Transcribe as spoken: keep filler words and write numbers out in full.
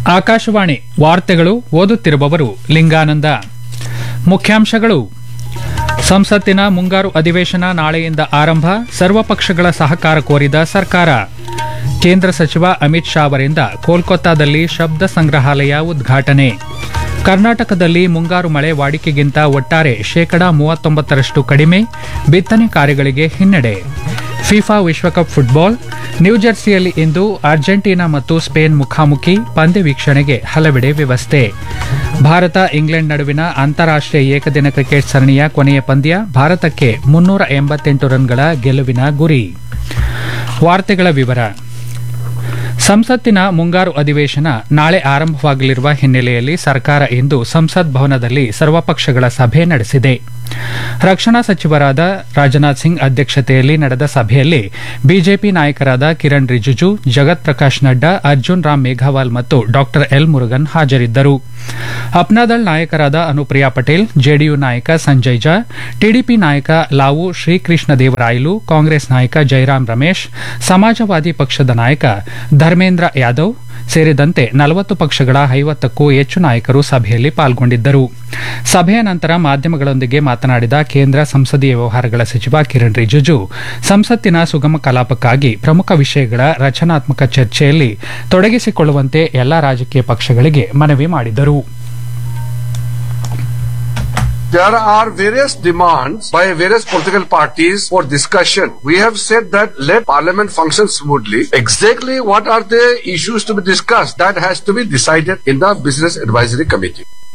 ಆಕಾಶವಾಣಿ ವಾರ್ತೆಗಳು ಓದುತ್ತಿರುವವರು ಲಿಂಗಾನಂದ. ಮುಖ್ಯಾಂಶಗಳು: ಸಂಸತ್ತಿನ ಮುಂಗಾರು ಅಧಿವೇಶನ ನಾಳೆಯಿಂದ ಆರಂಭ, ಸರ್ವಪಕ್ಷಗಳ ಸಹಕಾರ ಕೋರಿದ ಸರ್ಕಾರ. ಕೇಂದ್ರ ಸಚಿವ ಅಮಿತ್ ಶಾ ಅವರಿಂದ ಕೋಲ್ಕತ್ತಾದಲ್ಲಿ ಶಬ್ದ ಸಂಗ್ರಹಾಲಯ ಉದ್ಘಾಟನೆ. ಕರ್ನಾಟಕದಲ್ಲಿ ಮುಂಗಾರು ಮಳೆ ವಾಡಿಕೆಗಿಂತ ಒಟ್ಟಾರೆ ಶೇಕಡಾ ಮೂವತ್ತೊಂಬತ್ತರಷ್ಟು ಕಡಿಮೆ, ಬಿತ್ತನೆ ಕಾರ್ಯಗಳಿಗೆ ಹಿನ್ನಡೆ. ಫಿಫಾ ವಿಶ್ವಕಪ್ ಫುಟ್ಬಾಲ್, ನ್ಯೂಜೆರ್ಸಿಯಲ್ಲಿ ಇಂದು ಅರ್ಜೆಂಟೀನಾ ಮತ್ತು ಸ್ಪೇನ್ ಮುಖಾಮುಖಿ, ಪಂದ್ಯ ವೀಕ್ಷಣೆಗೆ ಹಲವೆಡೆ ವ್ಯವಸ್ಥೆ. ಭಾರತ ಇಂಗ್ಲೆಂಡ್ ನಡುವಿನ ಅಂತಾರಾಷ್ಟೀಯ ಏಕದಿನ ಕ್ರಿಕೆಟ್ ಸರಣಿಯ ಕೊನೆಯ ಪಂದ್ಯ, ಭಾರತಕ್ಕೆ ಮುನ್ನೂರ ಎಂಬತ್ತೆಂಟು ರನ್ಗಳ ಗೆಲುವಿನ ಗುರಿ. ವಾರ್ತೆಗಳ ವಿವರ. ಸಂಸತ್ತಿನ ಮುಂಗಾರು ಅಧಿವೇಶನ ನಾಳೆ ಆರಂಭವಾಗಲಿರುವ ಹಿನ್ನೆಲೆಯಲ್ಲಿ ಸರ್ಕಾರ ಇಂದು ಸಂಸತ್ ಭವನದಲ್ಲಿ ಸರ್ವಪಕ್ಷಗಳ ಸಭೆ ನಡೆಸಿದೆ. ರಕ್ಷಣಾ ಸಚಿವರಾದ ರಾಜನಾಥ್ ಸಿಂಗ್ ಅಧ್ಯಕ್ಷತೆಯಲ್ಲಿ ನಡೆದ ಸಭೆಯಲ್ಲಿ ಬಿಜೆಪಿ ನಾಯಕರಾದ ಕಿರಣ್ ರಿಜಿಜು, ಜಗತ್ ಪ್ರಕಾಶ್ ನಡ್ಡಾ, ಅರ್ಜುನ್ ರಾಮ್ ಮೇಘವಾಲ್ ಮತ್ತು ಡಾ ಎಲ್ ಮುರುಗನ್ ಹಾಜರಿದ್ದರು. ಅಪ್ನಾದಳ್ ನಾಯಕರಾದ ಅನುಪ್ರಿಯಾ ಪಟೇಲ್, ಜೆಡಿಯು ನಾಯಕ ಸಂಜಯ್ ಝಾ, ಟಿಡಿಪಿ ನಾಯಕ ಲಾವು ಶ್ರೀಕೃಷ್ಣ ದೇವರಾಯಲು, ಕಾಂಗ್ರೆಸ್ ನಾಯಕ ಜೈರಾಮ್ ರಮೇಶ್, ಸಮಾಜವಾದಿ ಪಕ್ಷದ ನಾಯಕ ಧರ್ಮೇಂದ್ರ ಯಾದವ್ ಸೇರಿದಂತೆ ನಲವತ್ತು ಪಕ್ಷಗಳ ಐವತ್ತಕ್ಕೂ ಹೆಚ್ಚು ನಾಯಕರು ಸಭೆಯಲ್ಲಿ ಪಾಲ್ಗೊಂಡಿದ್ದರು. ಸಭೆಯ ನಂತರ ಮಾಧ್ಯಮಗಳೊಂದಿಗೆ ಮಾತನಾಡಿದ ಕೇಂದ್ರ ಸಂಸದೀಯ ವ್ಯವಹಾರಗಳ ಸಚಿವ ಕಿರಣ್ ರಿಜಿಜು, ಸಂಸತ್ತಿನ ಸುಗಮ ಕಲಾಪಕ್ಕಾಗಿ ಪ್ರಮುಖ ವಿಷಯಗಳ ರಚನಾತ್ಮಕ ಚರ್ಚೆಯಲ್ಲಿ ತೊಡಗಿಸಿಕೊಳ್ಳುವಂತೆ ಎಲ್ಲಾ ರಾಜಕೀಯ ಪಕ್ಷಗಳಿಗೆ ಮನವಿ ಮಾಡಿದರು. There are various demands by various political parties for discussion. We have said that let Parliament function smoothly. Exactly what are the issues to be discussed? That has to be decided in the Business Advisory Committee.